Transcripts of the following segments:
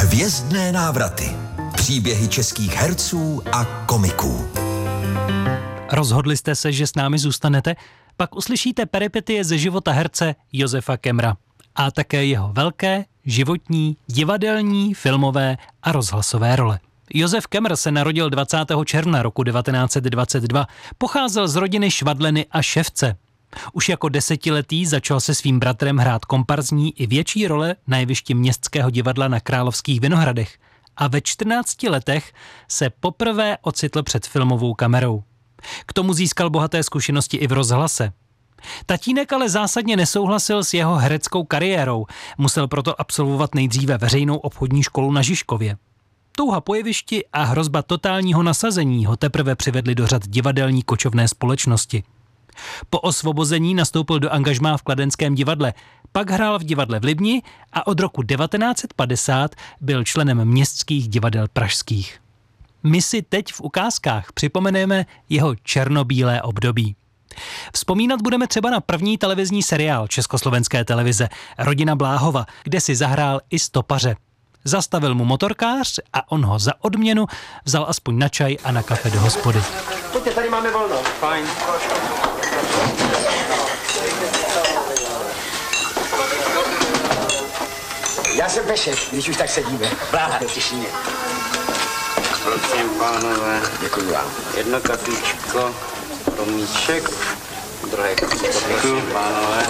Hvězdné návraty. Příběhy českých herců a komiků. Rozhodli jste se, že s námi zůstanete? Pak uslyšíte peripetie ze života herce Josefa Kemmera. A také jeho velké, životní, divadelní, filmové a rozhlasové role. Josef Kemmer se narodil 20. června roku 1922. Pocházel z rodiny Švadleny a Ševce. Už jako 10letý začal se svým bratrem hrát komparzní i větší role na jevišti Městského divadla na Královských Vinohradech. A ve 14 letech se poprvé ocitl před filmovou kamerou. K tomu získal bohaté zkušenosti i v rozhlase. Tatínek ale zásadně nesouhlasil s jeho hereckou kariérou. Musel proto absolvovat nejdříve veřejnou obchodní školu na Žižkově. Touha po jevišti a hrozba totálního nasazení ho teprve přivedli do řad divadelní kočovné společnosti. Po osvobození nastoupil do angažmá v Kladenském divadle, pak hrál v divadle v Libni a od roku 1950 byl členem Městských divadel pražských. My si teď v ukázkách připomeneme jeho černobílé období. Vzpomínat budeme třeba na první televizní seriál Československé televize Rodina Bláhova, kde si zahrál i stopaře. Zastavil mu motorkář a on ho za odměnu vzal aspoň na čaj a na kafe do hospody. Pojďte, tady máme volno. Fajn. Já jsem Pešek, když už tak sedíme. Bláha do Těšíně. Prosím, pánové. Děkuji vám. Jedno kafíčko, promíček, druhé kafíčko, prosím, pánové.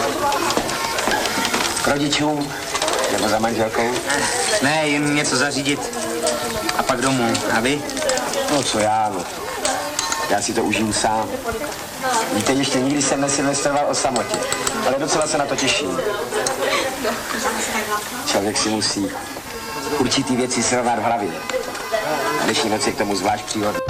K rodičům? Nebo za manželkou? Ne, jen něco zařídit a pak domů. A vy? No co já, no. Já si to užiju sám. Víte, ještě nikdy jsem nesilvestroval o samotě, ale docela se na to těším. Člověk si musí určitý věci srovnat v hlavě. A dnešní noc je k tomu zvlášť příhodný.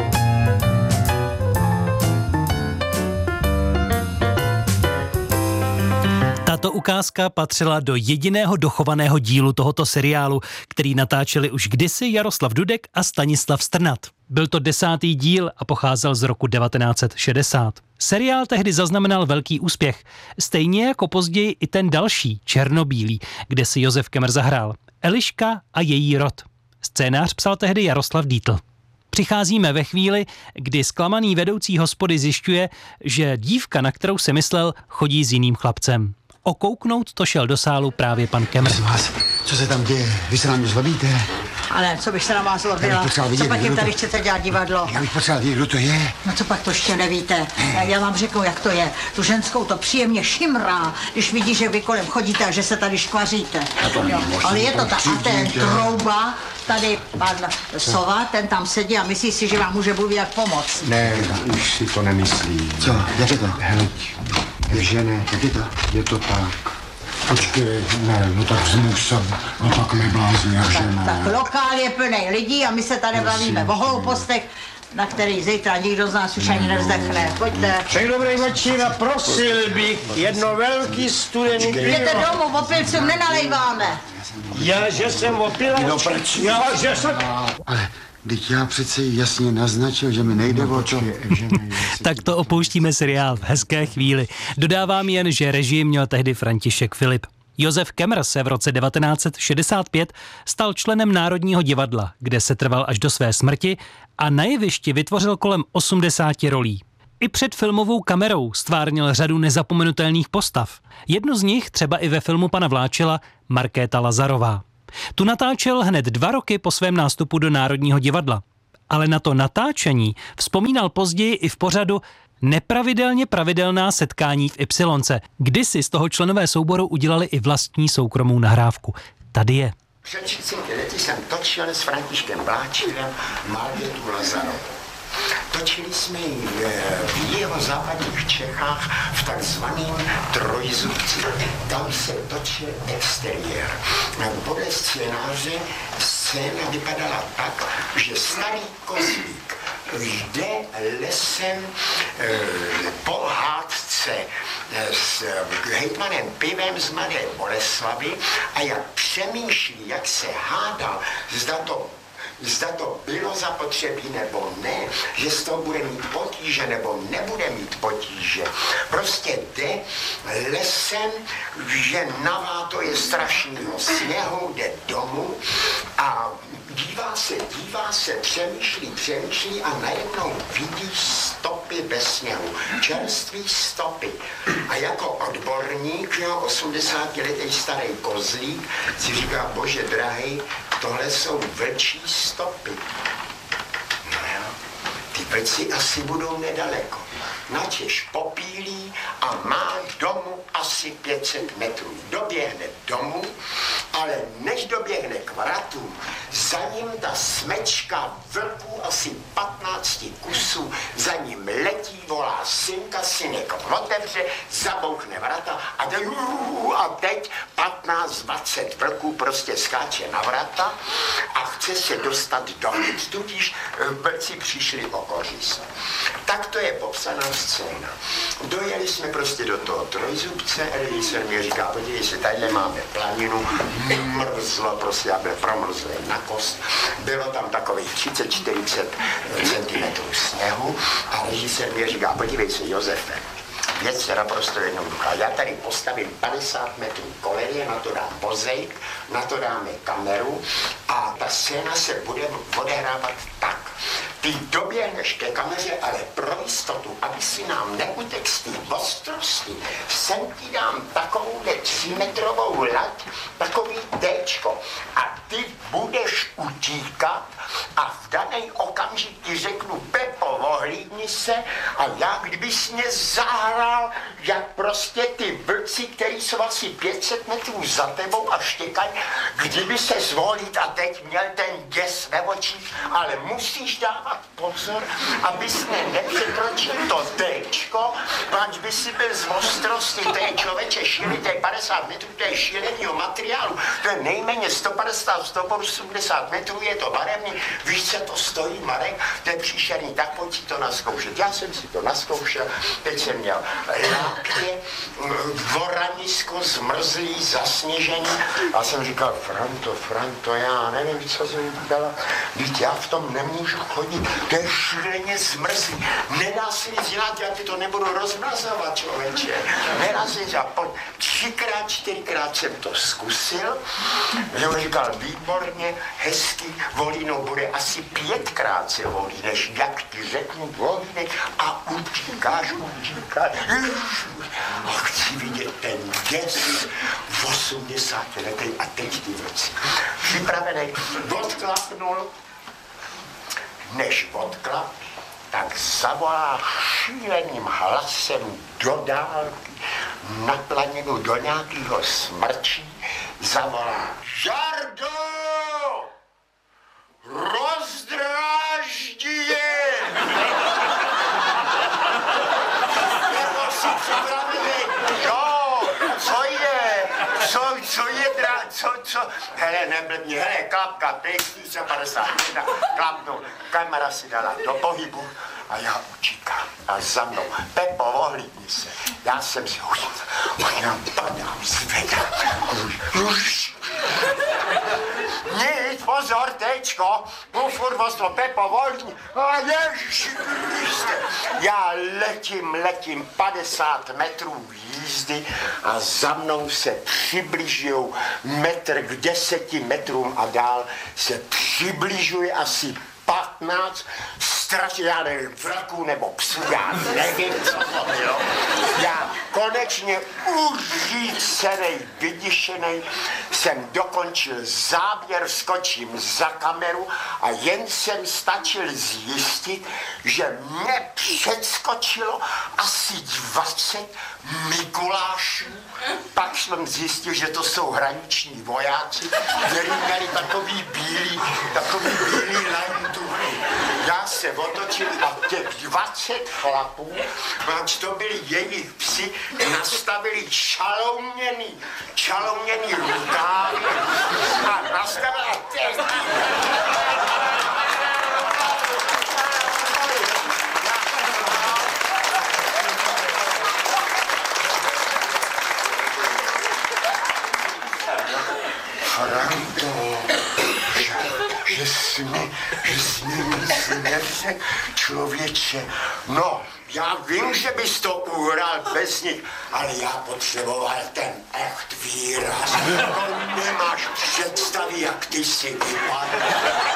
Tato ukázka patřila do jediného dochovaného dílu tohoto seriálu, který natáčeli už kdysi Jaroslav Dudek a Stanislav Strnad. Byl to 10. díl a pocházel z roku 1960. Seriál tehdy zaznamenal velký úspěch, stejně jako později i ten další, Černobílý, kde si Josef Kemmer zahrál. Eliška a její rod. Scénář psal tehdy Jaroslav Dítl. Přicházíme ve chvíli, kdy zklamaný vedoucí hospody zjišťuje, že dívka, na kterou se myslel, chodí s jiným chlapcem. Okouknout to šel do sálu právě pan Kemmer. Co se tam děje? Vy se na mě zlobíte? Ale co bych se na vás zlobila? Co pak jim tady chcete dělat divadlo? Já bych potřeboval vědět, kdo to je. No co pak to ještě nevíte? Já vám řeknu, jak to je. Tu ženskou to příjemně šimrá, když vidí, že vy kolem chodíte a že se tady škvaříte. Ale je to tak. A ten Trouba, tady pan Sova, ten tam sedí a myslí si, že vám může Bůh jak pomoct. Ne, už si to nemyslí. Co? Jak je to? Hleď, žene, jak je to? Je to tak. Počkej, ne, no tak zmusel, no tak neblázní, jak žena. Tak lokál je plný lidí a my se tady bavíme o hloupostech, na který zítra nikdo z nás už ani nevzdechne. Pojďte. Však dobrý večer a prosil bych jedno velký studený pivo. Jděte domů, opilcům nenalejváme. Já, že jsem opilec? No proč? Já, že jsem... Ale teď já přece jasně naznačil, že mi nejde o to. Tak to opouštíme seriál v hezké chvíli. Dodávám jen, že režii měl tehdy František Filip. Josef Kemmer se v roce 1965 stal členem Národního divadla, kde se trval až do své smrti a na jevišti vytvořil kolem 80 rolí. I před filmovou kamerou stvárnil řadu nezapomenutelných postav. Jednu z nich třeba i ve filmu pana Vláčela Markéta Lazarová. Tu natáčel hned 2 roky po svém nástupu do Národního divadla. Ale na to natáčení vzpomínal později i v pořadu Nepravidelně pravidelná setkání v Ypsilonce, kdy si z toho členové souboru udělali i vlastní soukromou nahrávku. Tady je. Před 30 lety jsem točil s Františkem Vláčilem Markétu Lazarovou. Točili jsme ji v jihozápadních Čechách v takzvaném Trojzubci. Tam se točil exteriér. Podle scénáře scéna vypadala tak, že starý kozlík jde lesem po hádce s hejtmanem Pivem z Mladé Boleslavy a jak přemýšlí, jak se hádal, zda to bylo zapotřebí nebo ne, že z toho bude mít potíže nebo nebude mít potíže. Prostě jde lesem, že navá to je strašnýho sněhu, jde domů a se dívá, se přemýšlí a najednou vidí stopy ve sněhu. Čerství stopy. A jako odborník, 80letý starý kozlík, si říká, bože drahý, tohle jsou vlčí stopy. No jo, ty vlci asi budou nedaleko. Načež popílí a má domů asi 500 metrů. Doběhne domů, ale než doběhne k vratům, za ním ta smečka vlků asi 15 kusů, za ním letí, volá synka, synek otevře, zabouchne vrata a teď 15-20 vlků prostě skáče na vrata a chce se dostat dovnitř, tudíž vlci přišli o kořist. Tak to je popsaná scéna. Dojeli jsme prostě do toho trojzubce, režisér mi říká, podívej se, tadyhle máme planinu, mrzlo, prostě já byl promrzlý na kost, bylo tam takových 30-40 cm sněhu a režisér mi říká, podívej se, Josefe, věc je naprosto jednoduchá. Já tady postavím 50 metrů koleje, na to dám vozejk, na to dáme kameru a ta scéna se bude odehrávat tak. Ty doběhneš ke kameře, ale pro jistotu, aby si nám neutek z té ostrosti, sem ti dám takovouhle 3metrovou lať, takový téčko a ty budeš utíkat a v daný okamžik ti řeknu, Pepo, ohlídni se a já kdybys mě zahrál, jak prostě ty vlci, který jsou asi 500 metrů za tebou a štěkají, kdyby se zvolit a teď měl ten děs ve očích, ale musíš dávat pozor, abys mě nepřekročil to téčko, pač by si byl z ostrosti, to je člověče šílený, to je 50 metrů, to je šílenýho materiálu, to je nejméně 150-180 metrů, je to barevný, víš, co to stojí, Marek, to je příšerný, tak pojď si to naskoušet. Já jsem si to naskoušel, teď jsem měl lápě, voranisko, zmrzlý, zasněžený a jsem říkal, Franto, já nevím, co jsem říkala, víc, já v tom nemůžu chodit, to je šíleně zmrzlý, nedá se nic dělat, já ti to nebudu rozmrazovat, člověče, nedá se nic dělat, 3krát, 4krát jsem to zkusil, že on říkal, výborně, hezky, volíno bude asi 5krát se volí, než jak ti řeknu volínek a utíkáš. A chci vidět ten děs 80 letý a teď ty vlci. Připravený, odklapnul, než odklap, tak zavolá šíleným hlasem do dálky, na planinu do nějakého smrčí, zavolá Žardo! Rozdráždí je! Nebo si připravený, jo, co je, hele, neblbni, hele, klapka, pěkný se 51, klapnu, kamera si dala do pohybu a já utíkám a za mnou, Pepo, ohlídni se, já jsem si já padám, zvedám, nic, pozor, tečko, furt vostro, Pepo, volí, a Ježiši Kriste. Já letím 50 metrů jízdy a za mnou se přibližují metr k 10 metrům a dál se přibližuje asi 15 já nevím, vraků nebo psů, já nevím, co to bylo. Já konečně uřícenej, vyděšenej jsem dokončil záběr, skočím za kameru a jen jsem stačil zjistit, že mě předskočilo asi 20 Mikulášů. Pak jsem zjistil, že to jsou hraniční vojáci, kteří měli takový bílý lantuchy. Já se otočil a těch 20 chlapů, ač to byli jejich psi, nastavili čalouměný rukávy a nastavila těch... Franto, že jsi mi nic neřekl, člověče. No, já vím, že bys to uhrál bez nich, ale já potřeboval ten echt výraz. To nemáš představy, jak ty si vypadl.